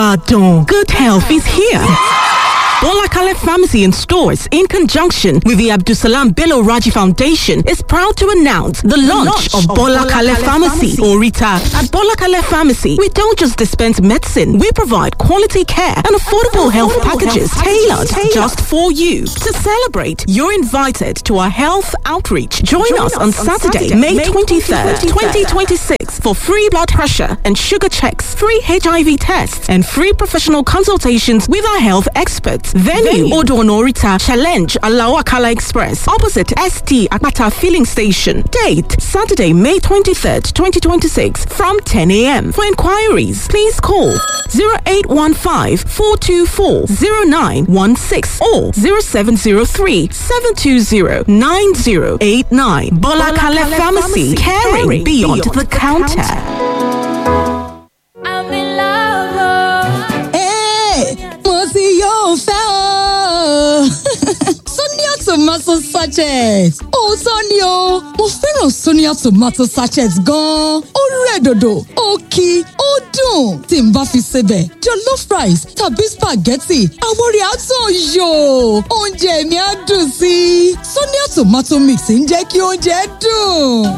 Ibadan. Good health is here. Bola Kale Pharmacy and Stores, in conjunction with the Abdusalam Bello Raji Foundation, is proud to announce the launch of Bola Kale Pharmacy, Orita. At Bola Kale Pharmacy, we don't just dispense medicine, we provide quality care and affordable health packages tailored just for you. To celebrate, you're invited to our health outreach. Join us on Saturday, May 23rd, 2026 for free blood pressure and sugar checks, free HIV tests, and free professional consultations with our health experts. Venue Odonorita Challenge Alawa Akala Express opposite ST Akata Filling Station. Date Saturday, May 23rd, 2026 from 10 a.m. For inquiries, please call 0815-424-0916 or 0703-720-9089. Bola Kale Pharmacy, caring beyond the counter. I'm in love. Hey, Mosi, yo, Sonia tomato sachet. Oh, Sonia, mo fẹ́ràn Sonia tomato sachet gan. Ó rẹ̀ dòdò, ó kí, ó dùn. Tí n bá fi sebẹ̀, jollof rice tàbí spaghetti, àwọn rẹ̀ á tàn yò. Oúnjẹ mi á dùn sí. Sonia tomato mix ń jẹ́ kí oúnjẹ dùn.